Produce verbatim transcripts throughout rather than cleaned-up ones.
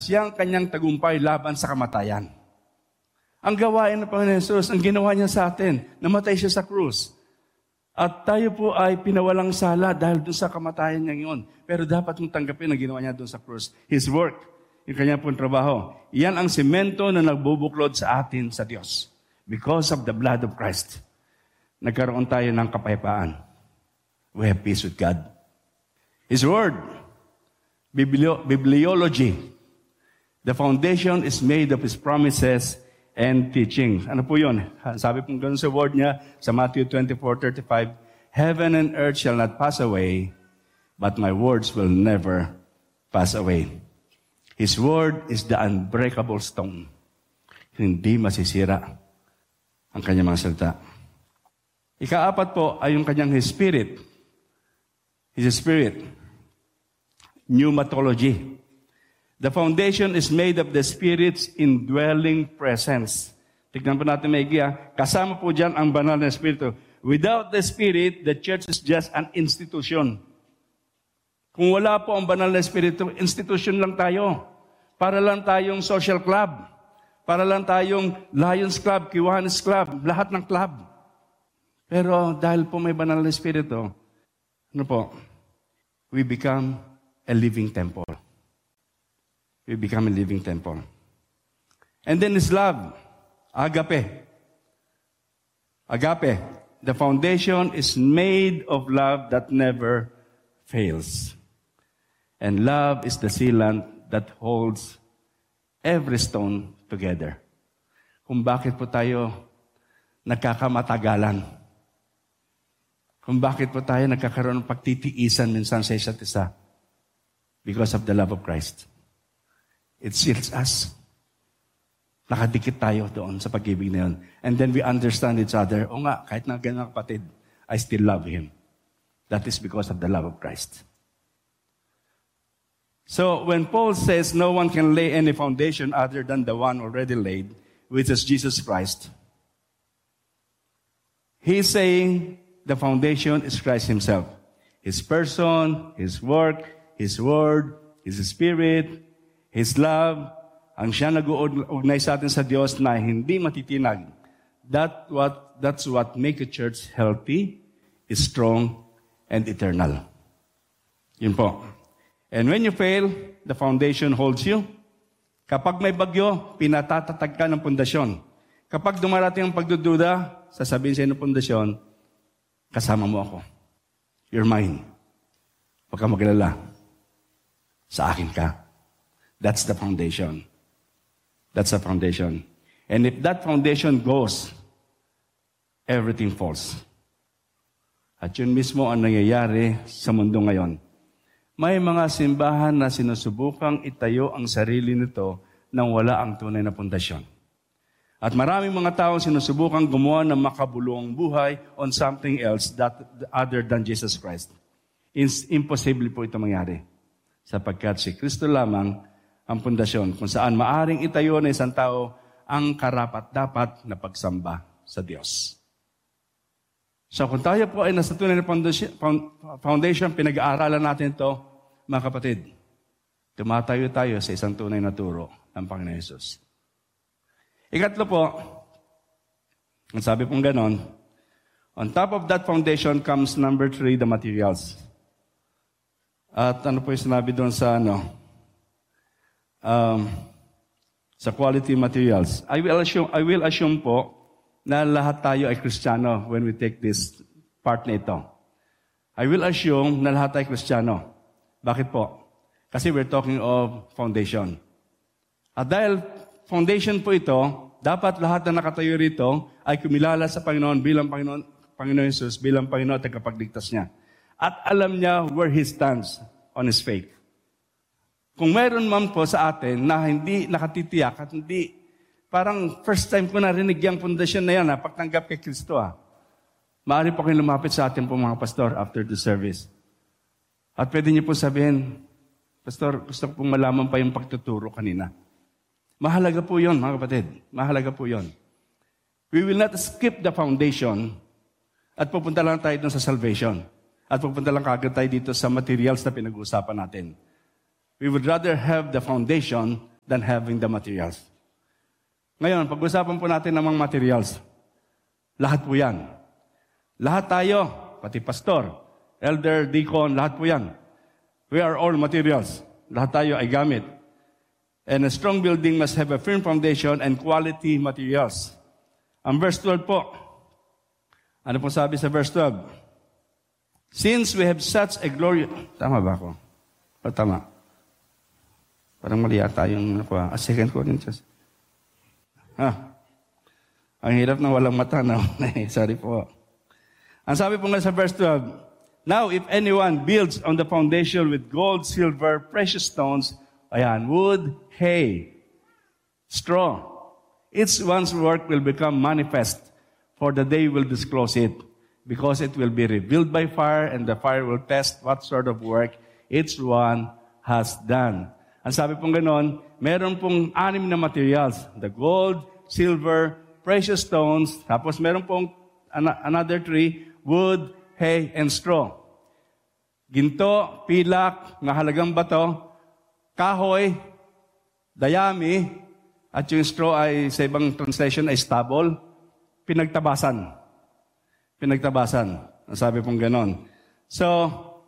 siyang kanyang tagumpay laban sa kamatayan. Ang gawain ng Panginoon Jesus, ang ginawa niya sa atin, namatay siya sa krus. At tayo po ay pinawalang sala dahil doon sa kamatayan niya ngayon. Pero dapat mong tanggapin ang ginawa niya doon sa krus. His work, yung kanyang pong trabaho. Iyan ang semento na nagbubuklod sa atin sa Diyos. Because of the blood of Christ, nagkaroon tayo ng kapayapaan. We have peace with God. His word, biblio- bibliology. The foundation is made of His promises and teachings. Ano po yun? Sabi po gano'n sa word niya sa Matthew twenty-four thirty-five, Heaven and earth shall not pass away, but my words will never pass away. His word is the unbreakable stone. Hindi masisira ang kanyang mga salita. Ikaapat po ay yung kanyang His Spirit. His Spirit. Pneumatology. The foundation is made of the Spirit's indwelling presence. Tignan po natin maigi ha. Kasama po dyan ang banal na Espiritu. Without the Spirit, the church is just an institution. Kung wala po ang banal na Espiritu, institution lang tayo. Para lang tayong social club. Para lang tayong Lions Club, Kiwanis Club, lahat ng club. Pero dahil po may banal na Espiritu, ano po? We become a living temple. We become a living temple. And then His love, agape. Agape. The foundation is made of love that never fails. And love is the sealant that holds every stone together. Kung bakit po tayo nagkakamatagalan. Kung bakit po tayo nagkakaroon ng pagtitiisan minsan sa isa't isa. Because of the love of Christ. It seals us. Nakadikit tayo doon sa pag-ibig na yun. And then we understand each other. O nga, kahit na ganyan kapatid, I still love him. That is because of the love of Christ. So, when Paul says no one can lay any foundation other than the one already laid, which is Jesus Christ, he's saying the foundation is Christ Himself. His person, His work, His word, His Spirit, His love, ang siya nag-uugnay sa atin sa Diyos na hindi matitinag. That what, that's what make a church healthy, strong, and eternal. Yun po. And when you fail, the foundation holds you. Kapag may bagyo, pinatatatag ka ng pundasyon. Kapag dumarating ang pagdududa, sasabihin sa inyo ng pundasyon, kasama mo ako. You're mine. Huwag ka maglala. Sa akin ka. That's the foundation. That's the foundation. And if that foundation goes, everything falls. At yun mismo ang nangyayari sa mundo ngayon. May mga simbahan na sinusubukang itayo ang sarili nito nang wala ang tunay na pundasyon. At maraming mga tao sinusubukang gumawa ng makabuluhang buhay on something else that other than Jesus Christ. It's impossible po ito mangyari. Sapagkat si Kristo lamang ang pundasyon kung saan maaring itayo ng isang tao ang karapat-dapat na pagsamba sa Diyos. So kung tayo po ay nasa tunay na foundation, pinag-aaralan natin ito, mga kapatid, tumatayo tayo sa isang tunay na turo ng Panginoon Hesus. Ikatlo po, ang sabi pong ganon, on top of that foundation comes number three, the materials. At ano po yung sinabi doon sa ano, Um, sa quality materials. I will assume, I will assume po na lahat tayo ay Kristiyano when we take this part na ito. I will assume na lahat tayo Kristiyano. Bakit po? Kasi we're talking of foundation. At dahil foundation po ito, dapat lahat na nakatayo rito ay kumilala sa Panginoon bilang Panginoon, Panginoon Jesus, bilang Panginoon at tagapagligtas niya. At alam niya where He stands on His faith. Kung mayroon man po sa atin na hindi nakatitiyak at hindi, parang first time ko narinig yung pundasyon na yan, ha, pagtanggap kay Kristo. Ha. Maaari po kayong lumapit sa atin po mga pastor after the service. At pwede niyo po sabihin, Pastor, gusto ko pong malaman pa yung pagtuturo kanina. Mahalaga po yon, mga kapatid. Mahalaga po yon. We will not skip the foundation at pupunta lang tayo dun sa salvation. At pupunta lang kagad tayo dito sa materials na pinag-uusapan natin. We would rather have the foundation than having the materials. Ngayon, pag-usapan po natin ng mga materials. Lahat po yan. Lahat tayo, pati pastor, elder, deacon, lahat po yan. We are all materials. Lahat tayo ay gamit. And a strong building must have a firm foundation and quality materials. Ang verse twelve po. Ano po sabi sa verse twelve? Since we have such a glory... Tama ba ako? O tama? Parang mali yata yung ano, ah, second Corinthians. Ah, ang hirap na walang mata na. Sorry po. Ang sabi po nga sa verse twelve, now if anyone builds on the foundation with gold, silver, precious stones, ayan, wood, hay, straw, each one's work will become manifest, for the day will disclose it, because it will be revealed by fire, and the fire will test what sort of work each one has done. Ang sabi pong ganon, meron pong anim na materials, the gold, silver, precious stones, tapos meron pong another three, wood, hay, and straw. Ginto, pilak, mahalagang bato, kahoy, dayami, at yung straw ay sa ibang translation ay stubble, pinagtabasan. Pinagtabasan. Ang sabi pong ganon. So,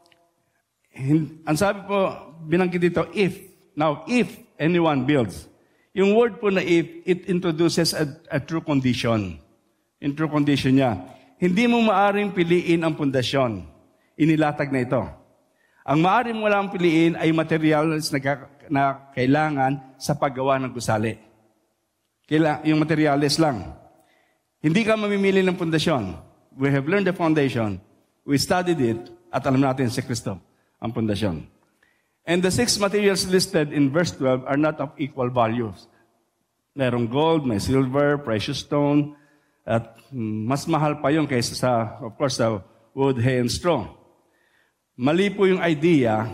hin- ang sabi po, binanggit dito, if. Now, if anyone builds, yung word po na if, it introduces a, a true condition. In true condition niya. Hindi mo maaring piliin ang pundasyon. Inilatag na ito. Ang maaring mo lang piliin ay materials na, na kailangan sa paggawa ng gusali. Kaila, yung materials lang. Hindi ka mamimili ng pundasyon. We have learned the foundation. We studied it. At alam natin si Kristo ang pundasyon. And the six materials listed in verse twelve are not of equal values. Merong gold, may silver, precious stone, at mas mahal pa yun kaysa sa, of course, sa wood, hay, and straw. Mali po yung idea,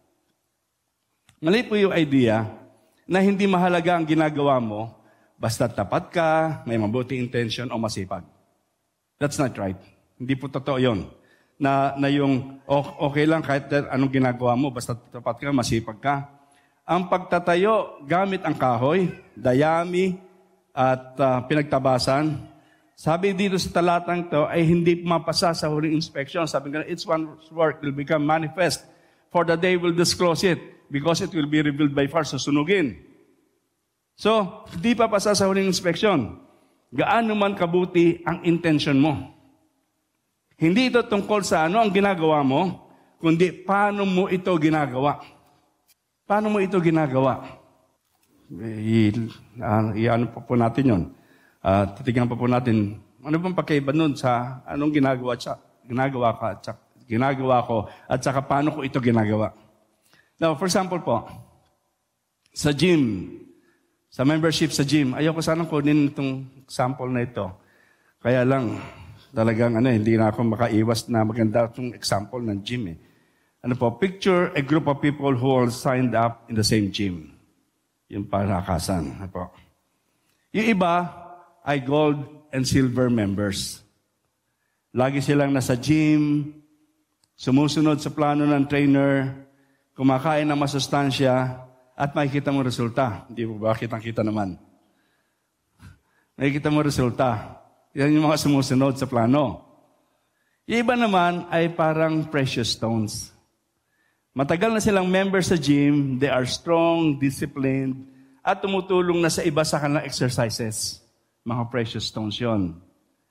mali po yung idea na hindi mahalaga ang ginagawa mo basta tapat ka, may mabuting intention o masipag. That's not right. Hindi po totoo yun. Na, na yung okay lang kahit anong ginagawa mo, basta tapat ka, masipag ka. Ang pagtatayo gamit ang kahoy, dayami, at uh, pinagtabasan, sabi dito sa talatang to ay hindi mapasa sa huling inspection. Sabi nga, each one's work will become manifest, for the day will disclose it, because it will be revealed by fire, susunugin. So, hindi pa pasa sa huling inspection. Gaano man kabuti ang intention mo. Hindi ito tungkol sa ano ang ginagawa mo, kundi paano mo ito ginagawa. Paano mo ito ginagawa? I- uh, i-ano pa po natin yun. Uh, titignan pa po natin, ano bang pagkaiba nun sa anong ginagawa, siya, ginagawa, ka, at, ginagawa ko at saka paano ko ito ginagawa. Now, for example po, sa gym, sa membership sa gym, ayoko sanang kunin itong sample na ito. Kaya lang, talagang ano, hindi na ako makaiwas na maganda itong example ng gym. Eh. Ano po, picture a group of people who all signed up in the same gym. Yung palakasan. Ano po. Yung iba ay gold and silver members. Lagi silang nasa gym, sumusunod sa plano ng trainer, kumakain ng masustansya, at makikita mo resulta. Hindi mo ba? Kitang-kita naman. Makikita mo resulta. Yan yung mga sumusunod sa plano. Yung iba naman ay parang precious stones. Matagal na silang members sa gym, they are strong, disciplined, at tumutulong na sa iba sa kanilang exercises. Mga precious stones yon.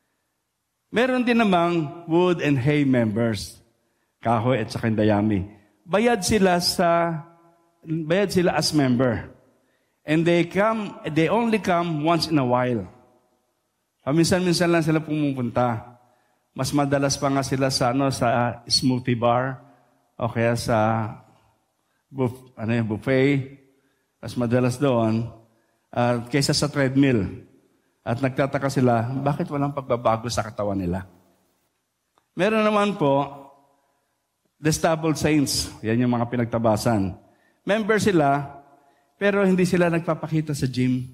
Meron din namang wood and hay members. Kahoy at saka dayami. Bayad sila sa bayad sila as member. And they come, they only come once in a while. Paminsan-minsan lang sila pumupunta. Mas madalas pa nga sila sa ano sa smoothie bar o kaya sa buff, ano yung buffet. Mas madalas doon uh, kaysa sa treadmill. At nagtataka sila, bakit walang pagbabago sa katawan nila? Meron naman po, the stubble saints. Yan yung mga pinagtabasan. Member sila, pero hindi sila nagpapakita sa gym.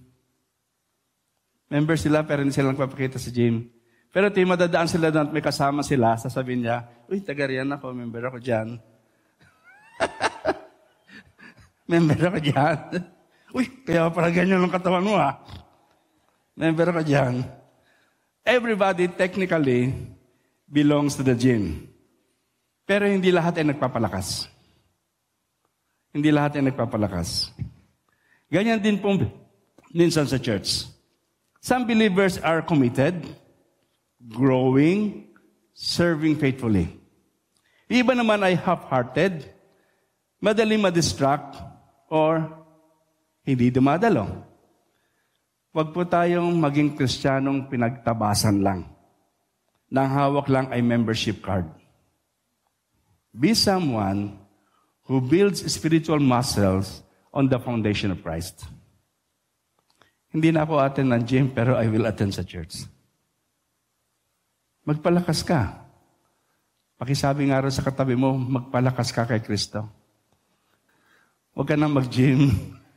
Member sila, pero hindi sila nagpapakita sa gym. Pero di madadaan sila doon at may kasama sila, sasabihin niya, uy, taga-riyan ako, member ako dyan. Member ako dyan. Uy, kaya para ganyan ang katawan mo ha. Member ka dyan. Everybody technically belongs to the gym. Pero hindi lahat ay nagpapalakas. Hindi lahat ay nagpapalakas. Ganyan din po minsan sa church. Some believers are committed, growing, serving faithfully. Iba naman ay half-hearted, madaling madistract, or hindi dumadalo. Huwag po tayong maging Kristiyanong pinagtabasan lang. Nang hawak lang ay membership card. Be someone who builds spiritual muscles on the foundation of Christ. Hindi na ako attend ng gym, pero I will attend sa church. Magpalakas ka. Pakisabi nga rin sa katabi mo, magpalakas ka kay Kristo. Huwag ka nang mag-gym.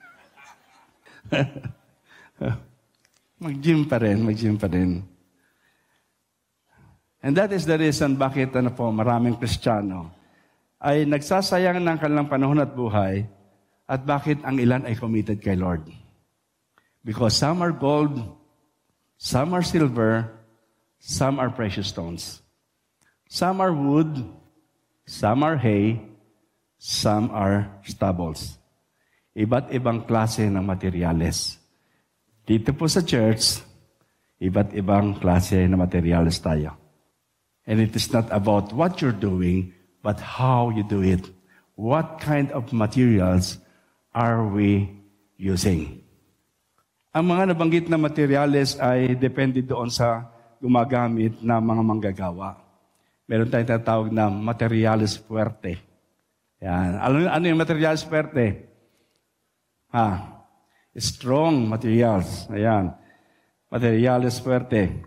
Mag-gym pa rin, mag-gym pa rin. And that is the reason bakit ano po, maraming Kristiyano ay nagsasayang ng kanilang panahon at buhay at bakit ang ilan ay committed kay Lord. Because some are gold, some are silver, some are precious stones. Some are wood, some are hay, some are stubbles. Iba't ibang klase ng materyales. Dito po sa church, iba't ibang klase ng materyales tayo. And it is not about what you're doing, but how you do it. What kind of materials are we using? Ang mga nabanggit na materyales ay depende doon sa gumagamit na mga manggagawa. Meron tayong tatawag na materials fuerte. Yan. Ano, ano yung materials fuerte? Ha? Strong materials. Ayan. Materials fuerte.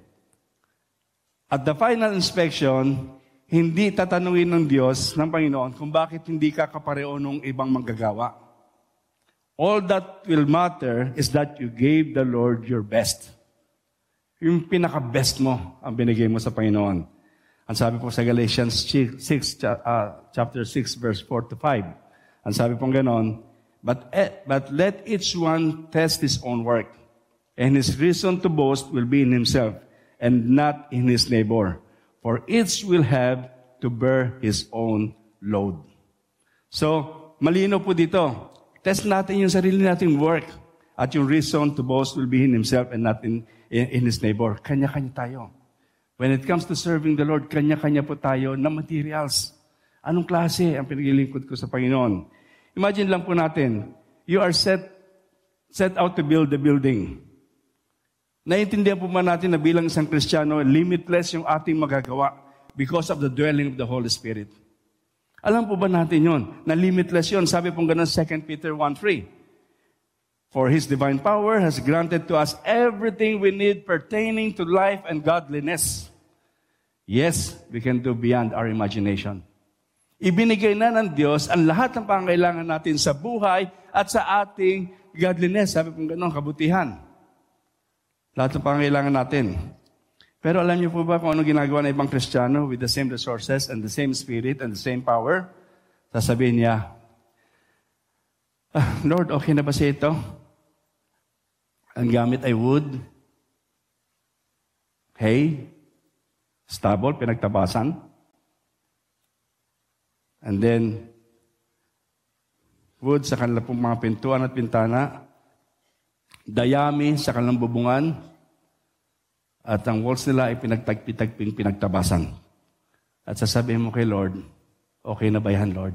At the final inspection, hindi tatanungin ng Diyos, ng Panginoon, kung bakit hindi ka kapareho ng ibang manggagawa. All that will matter is that you gave the Lord your best. Yung pinaka-best mo ang binigay mo sa Panginoon. Ang sabi po sa Galatians six, uh, chapter six, verse four to five. Ang sabi po ganon, but, eh, but let each one test his own work, and his reason to boast will be in himself, and not in his neighbor. For each will have to bear his own load. So, malino po dito. Test natin yung sarili nating work. At yung reason to boast will be in himself and not in, in, in his neighbor. Kanya-kanya tayo. When it comes to serving the Lord, kanya-kanya po tayo na materials. Anong klase ang pinaglilingkod ko sa Panginoon? Imagine lang po natin, you are set, set out to build the building. Naiintindihan po ba natin na bilang isang Kristiyano, limitless yung ating magagawa because of the dwelling of the Holy Spirit. Alam po ba natin yun? Na limitless yun. Sabi po ganun, Second Peter one three. For His divine power has granted to us everything we need pertaining to life and godliness. Yes, we can do beyond our imagination. Ibinigay na ng Diyos ang lahat ng pangangailangan natin sa buhay at sa ating godliness. Sabi po ganun, kabutihan. Lahat ng pangangailangan natin. Pero alam niyo po ba kung ano ginagawa ng ibang Kristiyano with the same resources and the same spirit and the same power? Sasabihin niya, ah, Lord, okay na ba siya ito? Ang gamit ay wood, hay, stubble, pinagtabasan. And then, wood sa kanilang pong mga pintuan at pintana, dayami sa kanilang bubungan, at ang walls nila ay pinagtagpitagping pinagtabasan. At sasabihin mo kay Lord, okay na ba yan, Lord?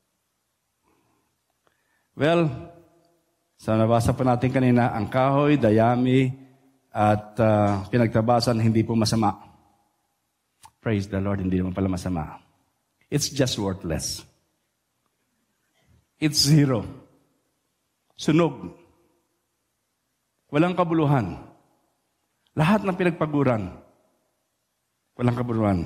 Well, sa nabasa pa natin kanina, ang kahoy, dayami, at uh, pinagtabasan, hindi po masama. Praise the Lord, hindi naman pala masama. It's just worthless. It's zero. Sunog. Walang kabuluhan. Lahat ng pinagpaguran. Walang kabuluhan.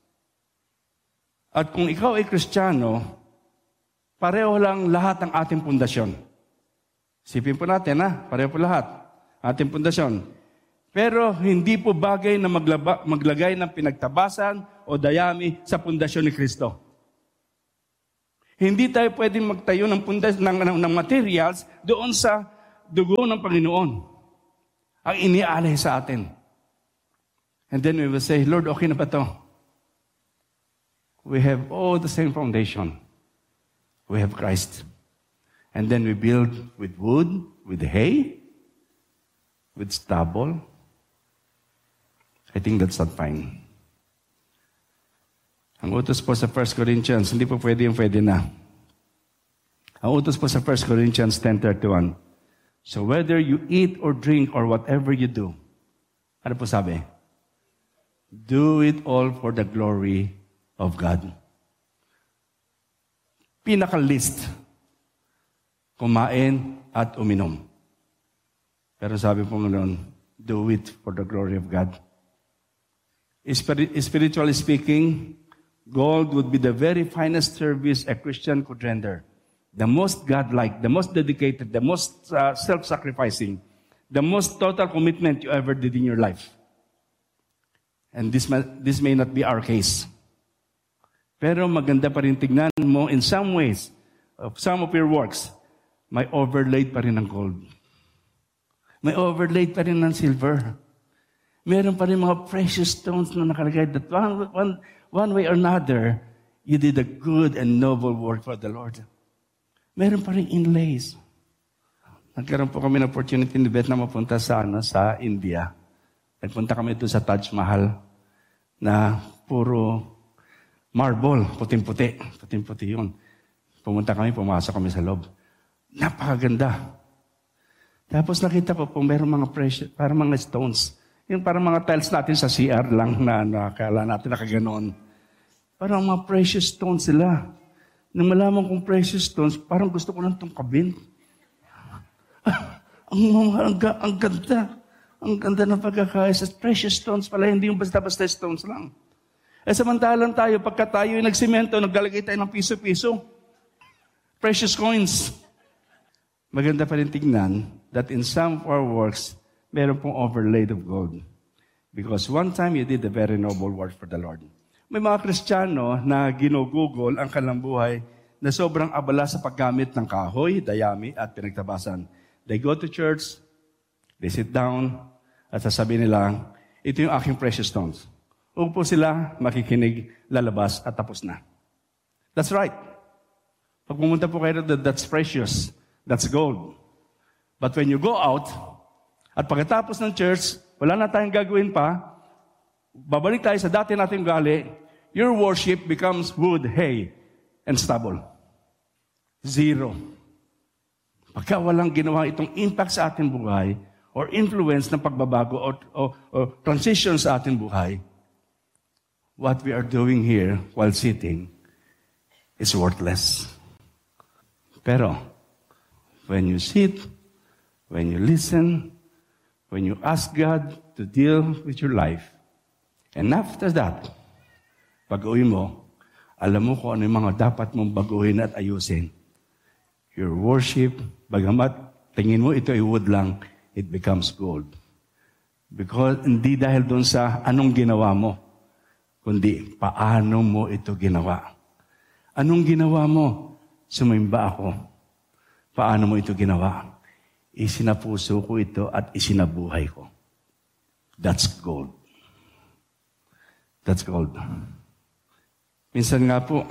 At kung ikaw ay Kristiyano, pareho lang lahat ng ating pundasyon. Sipin po natin, ha? Pareho po lahat. Ating pundasyon. Pero hindi po bagay na maglaba, maglagay ng pinagtabasan o dayami sa pundasyon ni Kristo. Hindi tayo pwedeng magtayo ng, pundas, ng, ng, ng materials doon sa dugo ng Panginoon ang inialay sa atin. And then we will say, Lord, okay na ba to? We have all the same foundation. We have Christ. And then we build with wood, with hay, with stubble. I think that's not fine. Ang utos po sa First Corinthians, hindi po pwede yung pwede na. Ang utos po sa First Corinthians ten thirty-one. So whether you eat or drink or whatever you do, ano po sabi? Do it all for the glory of God. Pinaka-list. Kumain at uminom. Pero sabi po ngayon, do it for the glory of God. Spiritually speaking, gold would be the very finest service a Christian could render. The most God-like, the most dedicated, the most uh, self-sacrificing, the most total commitment you ever did in your life. And this, ma- this may not be our case. Pero maganda pa rin tignan mo in some ways, of some of your works, may overlaid pa rin ng gold. May overlaid pa rin ng silver. Meron pa rin mga precious stones na nakalagay that one, one, one way or another, you did a good and noble work for the Lord. Meron pa rin inlays. Nagkaroon po kami ng opportunity ni Beth na mapunta sa, ano, sa India. Nagpunta kami doon sa Taj Mahal na puro marble, puting-puti. Puting-puti yun. Pumunta kami, pumasok kami sa loob. Napakaganda. Tapos nakita ko po, meron mga precious, parang mga stones. Yung parang mga tiles natin sa C R lang na nakakala natin nakaganoon. Parang mga precious stones sila. Nang malaman kong precious stones, parang gusto ko lang itong kabin. ang, ang, ang ganda. Ang ganda ng pagkakaya sa precious stones pala, hindi yung basta-basta stones lang. Eh samantalang tayo, pagka tayo yung nagsimento, naglalagay tayo ng piso-piso. Precious coins. Maganda pa rin tignan that in some of our works, meron pong overlaid of gold. Because one time you did a very noble work for the Lord. May mga Kristiyano na ginugugol ang kanilang buhay na sobrang abala sa paggamit ng kahoy, dayami, at pinagtabasan. They go to church, they sit down, at sasabihin nila, ito yung aking precious stones. Upo sila, makikinig, lalabas, at tapos na. That's right. Pag pumunta po kayo, that's precious. That's gold. But when you go out, at pagkatapos ng church, wala na tayong gagawin pa, babalik tayo sa dati nating gali, your worship becomes wood, hay, and stubble. Zero. Pagka walang ginawa itong impact sa ating buhay, or influence ng pagbabago, or, or, or transition sa ating buhay, what we are doing here while sitting is worthless. Pero, when you sit, when you listen, when you ask God to deal with your life, and after that, pag-uwi mo, alam mo kung ano yung mga dapat mong baguhin at ayusin. Your worship, bagamat tingin mo ito ay wood lang, it becomes gold. Because hindi dahil doon sa anong ginawa mo, kundi paano mo ito ginawa. Anong ginawa mo? Sumimba ako. Paano mo ito ginawa? Isinapuso ko ito at isinabuhay ko. That's gold. That's gold. Minsan nga po,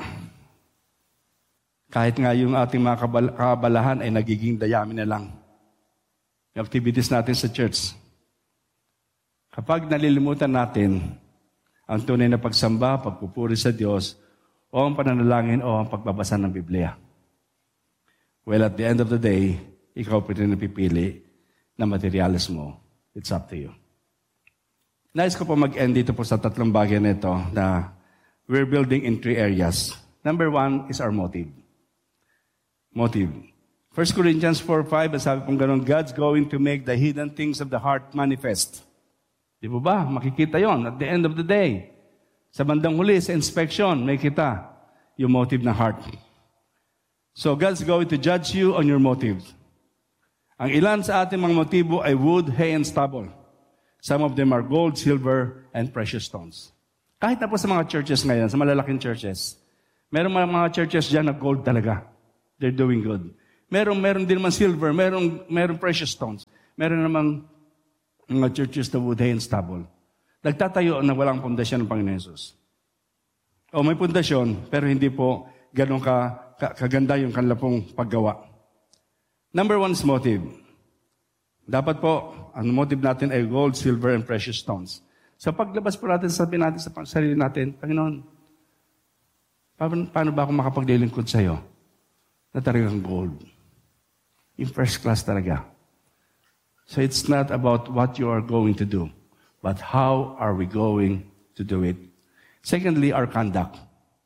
kahit nga yung ating mga kabal- kabalahan ay nagiging dayami na lang. Yung activities natin sa church. Kapag nalilimutan natin ang tunay na pagsamba, pagpupuri sa Diyos, o ang pananalangin o ang pagbabasa ng Biblia. Well, at the end of the day, ikaw pa rin napipili na materialis mo. It's up to you. Nais ko po mag-end dito po sa tatlong bagay na ito na we're building in three areas. Number one is our motive. Motive. First Corinthians four five, sabi pong ganun, God's going to make the hidden things of the heart manifest. Di ba ba? Makikita yon at the end of the day. Sa bandang huli, sa inspection, may kita yung motive ng heart. So God's going to judge you on your motives. Ang ilan sa ating mga motibo ay wood, hay, and stubble. Some of them are gold, silver, and precious stones. Kahit na po sa mga churches ngayon, sa malalaking churches, meron mga, mga churches dyan na gold talaga. They're doing good. Meron, meron din naman silver, meron, meron precious stones. Meron namang mga churches na wood, hay, and stubble. Nagtatayo na walang pundasyon ng Panginoon Jesus. O may pundasyon, pero hindi po ganun ka, ka, kaganda yung kanila pong paggawa. Number one is motive. Dapat po, ang motive natin ay gold, silver, and precious stones. Sa paglabas po natin, sabihin natin sa sarili natin, Panginoon, paano, paano ba ako makapaglilingkod sa iyo na talagang gold? In first class talaga. So it's not about what you are going to do, but how are we going to do it? Secondly, our conduct.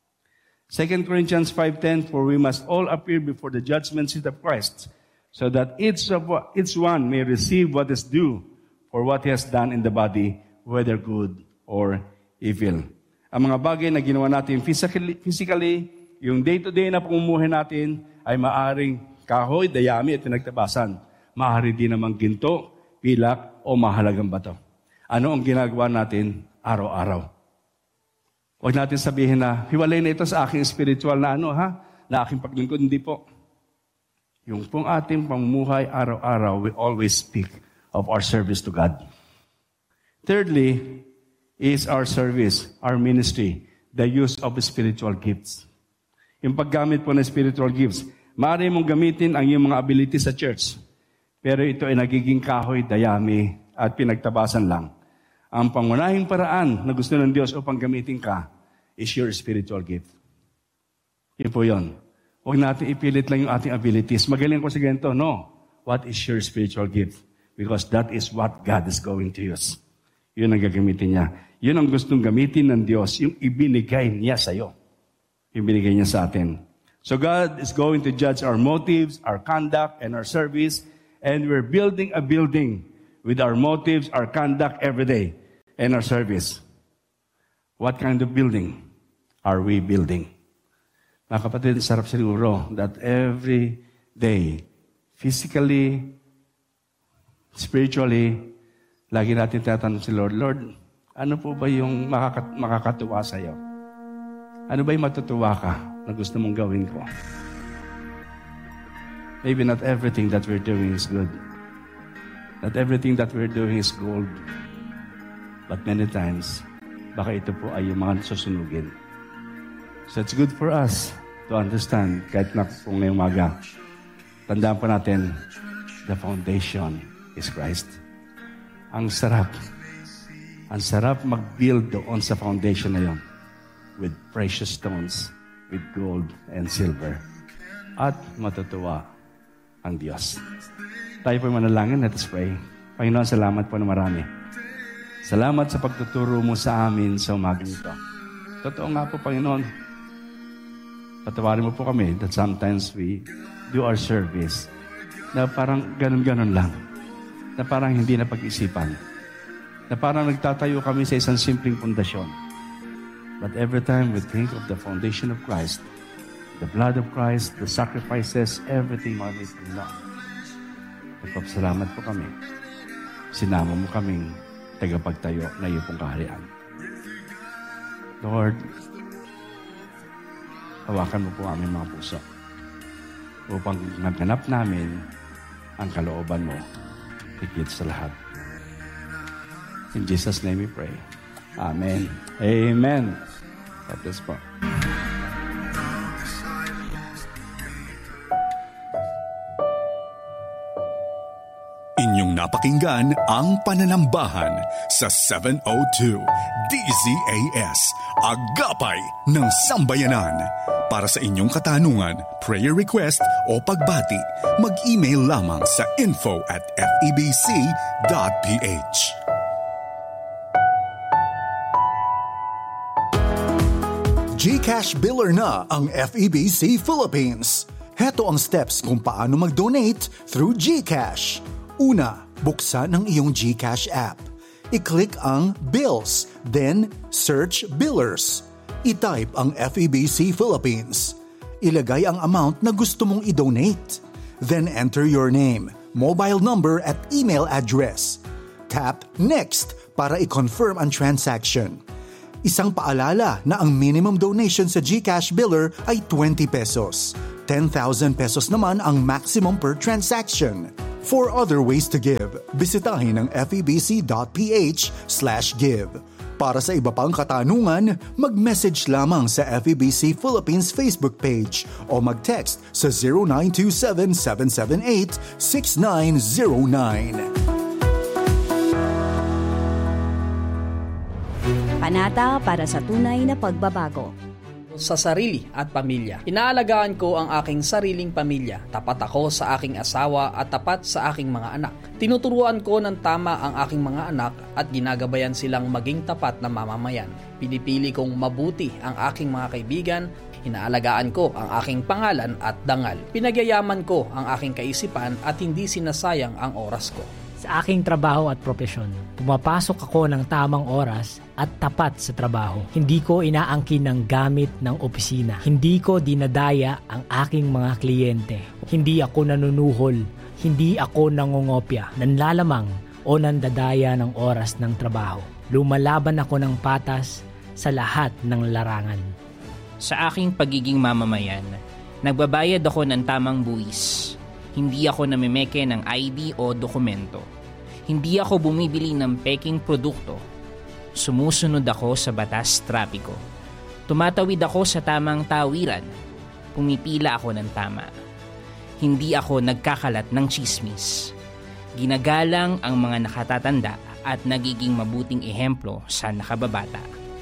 Second Corinthians five ten, for we must all appear before the judgment seat of Christ, so that each of each one may receive what is due for what he has done in the body, whether good or evil. Ang mga bagay na ginawa natin physically, physically yung day-to-day na pamumuhay natin ay maaring kahoy, dayami at pinagtabasan. Maaari din namang ginto, pilak o mahalagang bato. Ano ang ginagawa natin araw-araw? Huwag natin sabihin na, hiwalay na ito sa aking spiritual na ano ha, na aking paglingkod. Hindi po. Yung pong ating pamumuhay araw-araw, we always speak of our service to God. Thirdly, is our service, our ministry, the use of spiritual gifts. Yung paggamit po ng spiritual gifts, maaari mong gamitin ang iyong mga ability sa church, pero ito ay nagiging kahoy, dayami, at pinagtabasan lang. Ang pangunahing paraan na gusto ng Diyos upang gamitin ka is your spiritual gift. Yun po yun. Huwag natin ipilit lang yung ating abilities. Magaling ko sa ganito. No. What is your spiritual gift? Because that is what God is going to use. Yun ang gagamitin niya. Yun ang gustong gamitin ng Diyos, yung ibinigay niya sa iyo. Yung binigay niya sa atin. So God is going to judge our motives, our conduct, and our service. And we're building a building with our motives, our conduct every day, and our service. What kind of building are we building? Mga kapatid, sarap siguro that every day, physically, spiritually, lagi natin tatanong si Lord, Lord, ano po ba yung makakat- makakatuwa sa iyo? Ano ba yung matutuwa ka na gusto mong gawin ko? Maybe not everything that we're doing is good. Not everything that we're doing is gold. But many times, baka ito po ay yung mga susunugin. So it's good for us to understand, kahit na po ngayong umaga, tandaan po natin, the foundation is Christ. Ang sarap. Ang sarap mag-build doon sa foundation na yon with precious stones, with gold and silver. At matutuwa ang Diyos. Tayo po manalangin. Let us pray. Panginoon, salamat po na marami. Salamat sa pagtuturo mo sa amin sa umagang ito. Totoo nga po, Panginoon. Patawarin mo po kami that sometimes we do our service na parang ganun-ganun lang. Na parang hindi na pag-isipan. Na parang nagtatayo kami sa isang simpleng pundasyon. But every time we think of the foundation of Christ, the blood of Christ, the sacrifices, everything on it, Lord. Nagpapasalamat po kami. Sinama mo kaming tagapagtayo na iyong pong kaharian. Lord, hawakan mo po aming mga puso upang naganap namin ang kalooban mo higit sa lahat. In Jesus' name we pray. Amen. Amen. God bless po. Inyong napakinggan ang pananambahan sa seven oh two D Z A S, Agapay ng Sambayanan. Para sa inyong katanungan, prayer request o pagbati, mag-email lamang sa info at f e b c dot p h. GCash Biller na ang F E B C Philippines. Heto ang steps kung paano mag-donate through GCash. Una, buksan ang iyong GCash app. I-click ang Bills, then search Billers. I-type ang F E B C Philippines. Ilagay ang amount na gusto mong i-donate. Then enter your name, mobile number at email address. Tap Next para i-confirm ang transaction. Isang paalala na ang minimum donation sa GCash Biller ay twenty pesos. ten thousand pesos naman ang maximum per transaction. For other ways to give, bisitahin ang febc.ph slash give. Para sa iba pang katanungan, mag-message lamang sa F E B C Philippines Facebook page o mag-text sa zero nine two seven, seven seven eight, six nine zero nine. Panata para sa tunay na pagbabago. Sa sarili at pamilya. Inaalagaan ko ang aking sariling pamilya. Tapat ako sa aking asawa at tapat sa aking mga anak. Tinuturuan ko ng tama ang aking mga anak at ginagabayan silang maging tapat na mamamayan. Pinipili kong mabuti ang aking mga kaibigan. Inaalagaan ko ang aking pangalan at dangal. Pinagyayaman ko ang aking kaisipan at hindi sinasayang ang oras ko. Sa aking trabaho at propesyon, pumapasok ako ng tamang oras at tapat sa trabaho. Hindi ko inaangkin ng gamit ng opisina. Hindi ko dinadaya ang aking mga kliyente. Hindi ako nanunuhol. Hindi ako nangongopya, nanlalamang o nandadaya ng oras ng trabaho. Lumalaban ako ng patas sa lahat ng larangan. Sa aking pagiging mamamayan, nagbabayad ako ng tamang buwis. Hindi ako namimeke ng I D o dokumento. Hindi ako bumibili ng peking produkto. Sumusunod ako sa batas trapiko. Tumatawid ako sa tamang tawiran. Pumipila ako ng tama. Hindi ako nagkakalat ng chismis. Ginagalang ang mga nakatatanda at nagiging mabuting ehemplo sa nakababata.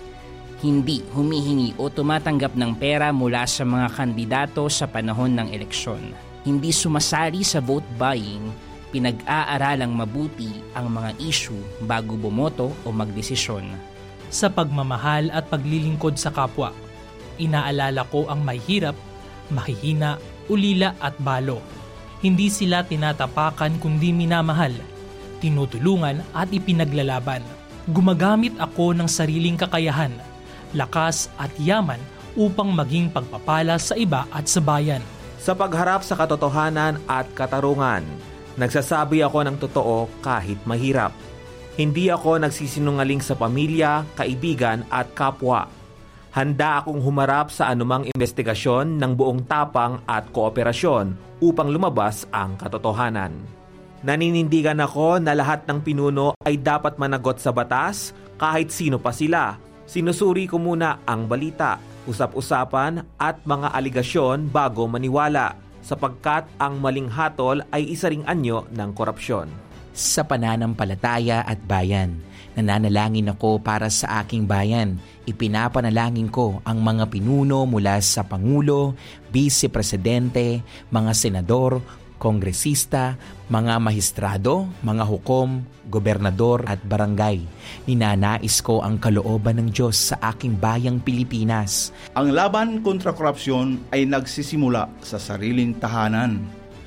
Hindi humihingi o tumatanggap ng pera mula sa mga kandidato sa panahon ng eleksyon. Hindi sumasali sa vote buying, pinag-aaralang mabuti ang mga issue bago bumoto o magdesisyon. Sa pagmamahal at paglilingkod sa kapwa, inaalala ko ang may hirap, mahihina, ulila at balo. Hindi sila tinatapakan kundi minamahal, tinutulungan at ipinaglalaban. Gumagamit ako ng sariling kakayahan, lakas at yaman upang maging pagpapala sa iba at sa bayan. Sa pagharap sa katotohanan at katarungan, nagsasabi ako ng totoo kahit mahirap. Hindi ako nagsisinungaling sa pamilya, kaibigan at kapwa. Handa akong humarap sa anumang investigasyon ng buong tapang at kooperasyon upang lumabas ang katotohanan. Naninindigan ako na lahat ng pinuno ay dapat managot sa batas kahit sino pa sila. Sinusuri ko muna ang balita, usap-usapan at mga aligasyon bago maniwala, sapagkat ang maling hatol ay isa ring anyo ng korupsyon. Sa pananampalataya at bayan, nananalangin ako para sa aking bayan. Ipinapanalangin ko ang mga pinuno mula sa Pangulo, Vice Presidente, mga senador, kongresista, mga mahistrado, mga hukom, gobernador at barangay. Ninanais ko ang kalooban ng Diyos sa aking bayang Pilipinas. Ang laban kontra korupsyon ay nagsisimula sa sariling tahanan,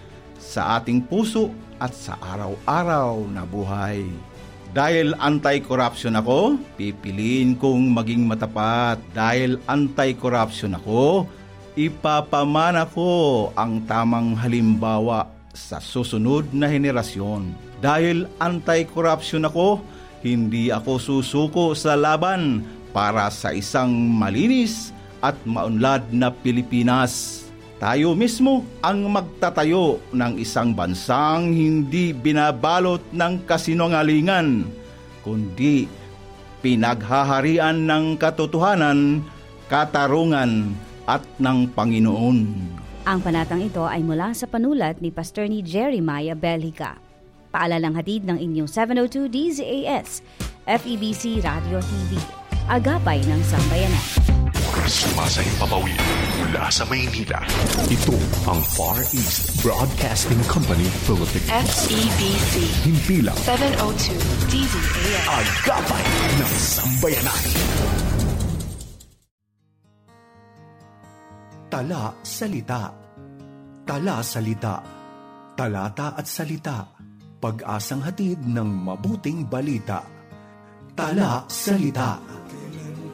sa ating puso at sa araw-araw na buhay. Dahil anti-corruption ako, pipiliin kong maging matapat. Dahil anti-corruption ako, ipapamana ko ang tamang halimbawa sa susunod na henerasyon. Dahil anti-corruption ako, hindi ako susuko sa laban para sa isang malinis at maunlad na Pilipinas. Tayo mismo ang magtatayo ng isang bansang hindi binabalot ng kasinungalingan, kundi pinaghaharian ng katotohanan, katarungan, at ng Panginoon. Ang panatang ito ay mula sa panulat ni Pastor ni Jeremiah Belhica. Paalalang hatid ng inyong seven oh two D Z A S, F E B C Radio T V, Agapay ng Sambayanan. Sumasayang papawid mula sa Maynila. Ito ang Far East Broadcasting Company Philippines. F E B C. Himpilang seven oh two D Z A S. Agapay ng Sambayanan. Tala, salita. Tala, salita. Talata at salita. Pag-asang hatid ng mabuting balita. Tala, salita.